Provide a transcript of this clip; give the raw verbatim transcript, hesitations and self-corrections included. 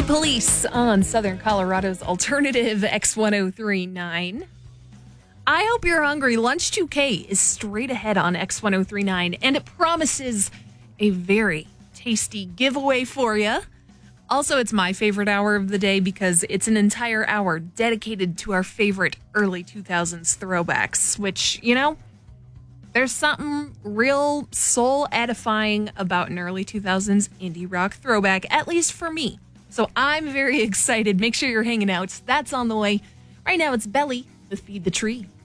Police on Southern Colorado's alternative X ten thirty-nine. I hope you're hungry. Lunch two K is straight ahead on X ten thirty-nine, and it promises a very tasty giveaway for you. Also, it's my favorite hour of the day because it's an entire hour dedicated to our favorite early two thousands throwbacks, which, you know, there's something real soul-edifying about an early two thousands indie rock throwback, at least for me. So I'm very excited. Make sure you're hanging out. That's on the way. Right now, it's Belly with Feed the Tree.